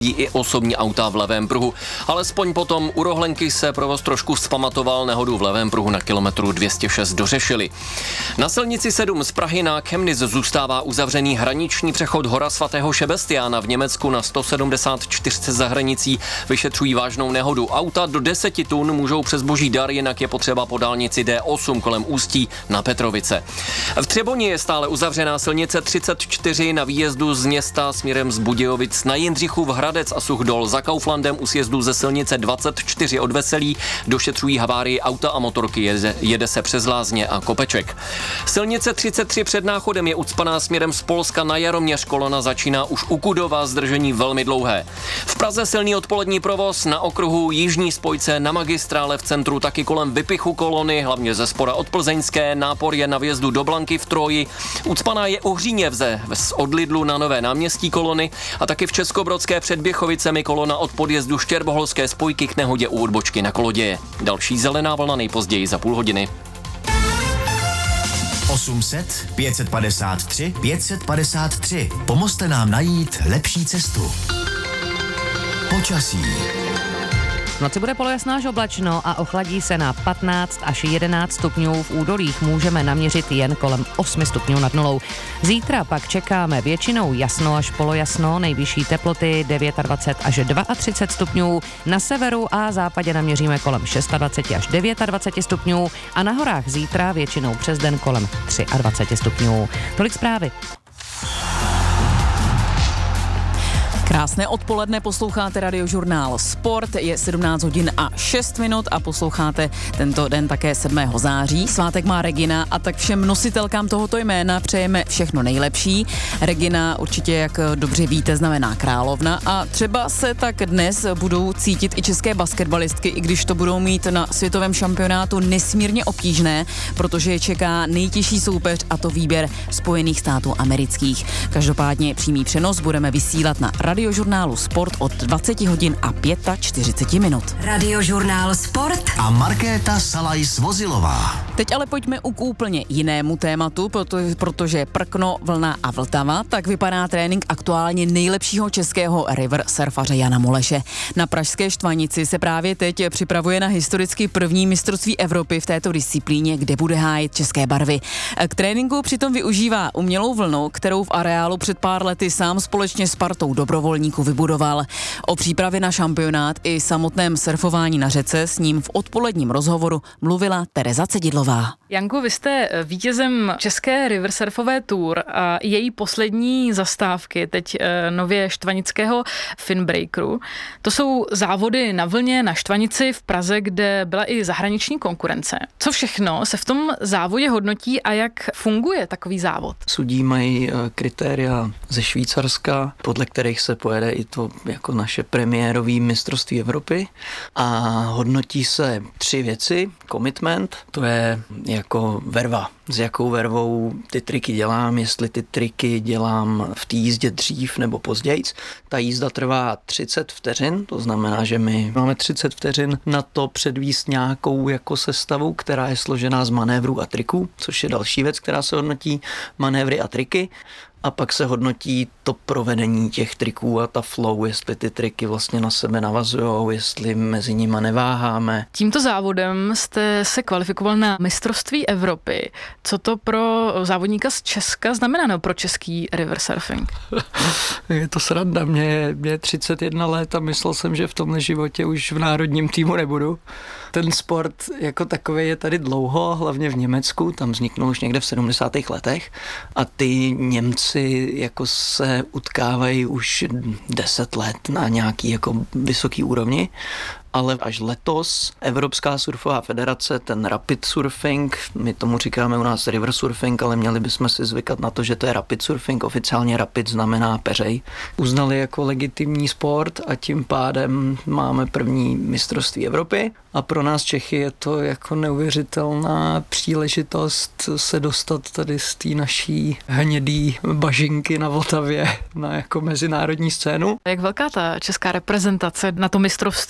i osobní auta v levém pruhu. Alespoň potom u Rohlenky se provoz trošku vzpamatoval, nehodu v levém pruhu na kilometru 206 dořešili. Na silnici 7 z Prahy na Chemnitz zůstává uzavřený hraniční přechod Hora svatého Šebestiána v Německu na 174 za hranicí. Vyšetřují vážnou nehodu. Auta do 10 tun můžou přes Boží dar, jinak je potřeba po dálnici D8 kolem Ústí na Petrovice. V Třeboni je stále uzavřená silnice 34 na výjezdu z města směrem z Budějovic na Jindřichův Hradec a Suchdol. Za Kauflandem u sjezdu ze silnice 24 od Veselí došetřují havárii auta a motorky, jede se přes Lázně a Kopeček. Silnice 33 před Náchodem je ucpaná směrem z Polska na Jaroměř, kolona začíná už u Kudova, zdržení velmi dlouhé. V Praze silný odpolední provoz na okruhu jižní spojce na magistrále v centru, taky kolem vypichu kolony, hlavně ze spora od Plzeňské, nápor je na vjezdu do Blanky v Troji, ucpaná je u Hříněvze od Lidlu na Nové náměstí kolony a taky v Českobrodské před Běchovicemi kolona od podjezdu Štěrboholské spojky k nehodě u odbočky na Koloděje. Další zelená vlna nejpozději za půl hodiny. 800 553 553. Pomozte nám najít lepší cestu. Počasí. V noci bude polojasná až oblačno a ochladí se na 15 až 11 stupňů. V údolích můžeme naměřit jen kolem 8 stupňů nad nulou. Zítra pak čekáme většinou jasno až polojasno, nejvyšší teploty 29 až 32 stupňů. Na severu a západě naměříme kolem 26 až 29 stupňů a na horách zítra většinou přes den kolem 23 stupňů. Tolik zprávy. Krásné odpoledne, posloucháte Radiožurnál Sport, je 17 hodin a 6 minut a posloucháte tento den také 7. září. Svátek má Regina a tak všem nositelkám tohoto jména přejeme všechno nejlepší. Regina určitě, jak dobře víte, znamená královna a třeba se tak dnes budou cítit i české basketbalistky, i když to budou mít na světovém šampionátu nesmírně obtížné, protože je čeká nejtěžší soupeř a to výběr Spojených států amerických. Každopádně přímý přenos budeme vysílat na Radiožurnálu Sport od 20 hodin a 45 minut. Radiožurnál Sport a Markéta Salaj-Svozilová. Teď ale pojďme k úplně jinému tématu, protože prkno, vlna a Vltava, tak vypadá trénink aktuálně nejlepšího českého river surfaře Jana Moleše. Na pražské Štvanici se právě teď připravuje na historicky první mistrovství Evropy v této disciplíně, kde bude hájit české barvy. K tréninku přitom využívá umělou vlnu, kterou v areálu před pár lety sám společně s partou dobrovolníků vybudoval. O přípravě na šampionát i samotném surfování na řece s ním v odpoledním rozhovoru mluvila Tereza Cedidlová. Janku, vy jste vítězem české river surfové tour a její poslední zastávky, teď nově štvanického Finbreakeru. To jsou závody na vlně na Štvanici v Praze, kde byla i zahraniční konkurence. Co všechno se v tom závodě hodnotí a jak funguje takový závod? Sudí mají kritéria ze Švýcarska, podle kterých se pojede i to jako naše premiérové mistrovství Evropy a hodnotí se 3 věci. Commitment, to je jako verva. S jakou vervou ty triky dělám, jestli ty triky dělám v té jízdě dřív nebo později. Ta jízda trvá 30 vteřin, to znamená, že my máme 30 vteřin na to předvíst nějakou jako sestavu, která je složená z manévrů a triků, což je další věc, která se hodnotí, manévry a triky. A pak se hodnotí to provedení těch triků a ta flow, jestli ty triky vlastně na sebe navazujou, jestli mezi nima neváháme. Tímto závodem jste se kvalifikoval na mistrovství Evropy. Co to pro závodníka z Česka znamená, nebo pro český river surfing? Je to sranda, mě je 31 let a myslel jsem, že v tomhle životě už v národním týmu nebudu. Ten sport jako takový je tady dlouho, hlavně v Německu, tam vzniknul už někde v 70. letech a ty Němci jako se utkávají už 10 let na nějaký jako vysoký úrovni. Ale až letos Evropská surfová federace, ten rapid surfing, my tomu říkáme u nás river surfing, ale měli bychom si zvykat na to, že to je rapid surfing, oficiálně rapid znamená peřej, uznali jako legitimní sport a tím pádem máme první mistrovství Evropy a pro nás Čechy je to jako neuvěřitelná příležitost se dostat tady z té naší hnědý bažinky na Vltavě na jako mezinárodní scénu. Jak velká ta česká reprezentace na to mistrovství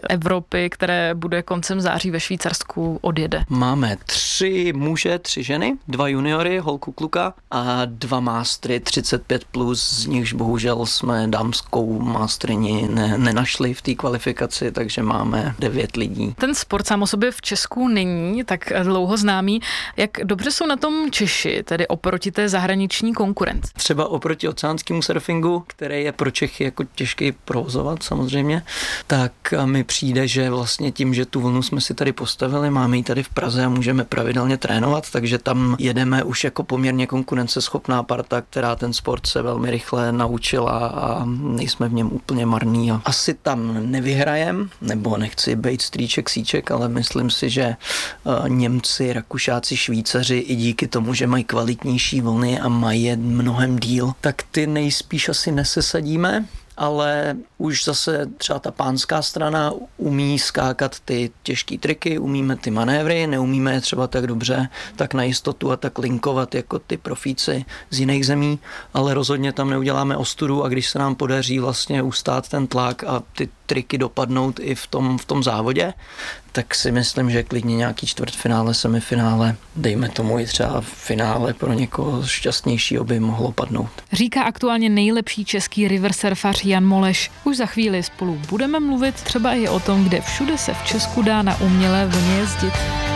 Evropy, které bude koncem září ve Švýcarsku, odjede? Máme 3 muže, 3 ženy, 2 juniory, holku, kluka a 2 mástry 35+, z nichž bohužel jsme dámskou mástryni nenašli v té kvalifikaci, takže máme 9 lidí. Ten sport sám o sobě v Česku není tak dlouho známý. Jak dobře jsou na tom Češi, tedy oproti té zahraniční konkurenci? Třeba oproti oceánskému surfingu, který je pro Čechy jako těžký provozovat samozřejmě, tak mi přijde, že vlastně tím, že tu vlnu jsme si tady postavili, máme ji tady v Praze a můžeme pravidelně trénovat, takže tam jedeme už jako poměrně konkurenceschopná parta, která ten sport se velmi rychle naučila a nejsme v něm úplně marný. A asi tam nevyhrajem, nebo nechci být strýček síček, ale myslím si, že Němci, Rakušáci, Švýcaři i díky tomu, že mají kvalitnější vlny a mají je mnohem díl, tak ty nejspíš asi nesesadíme, ale už zase třeba ta pánská strana umí skákat ty těžké triky, umíme ty manévry, neumíme je třeba tak dobře, tak na jistotu a tak linkovat jako ty profíci z jiných zemí, ale rozhodně tam neuděláme ostudu a když se nám podaří vlastně ustát ten tlak a ty triky dopadnout i v tom závodě, tak si myslím, že klidně nějaký čtvrtfinále, semifinále, dejme tomu i třeba finále pro někoho šťastnějšího by mohlo padnout. Říká aktuálně nejlepší český river surfař Jan Moleš. Už za chvíli spolu budeme mluvit třeba i o tom, kde všude se v Česku dá na umělé vlně jezdit.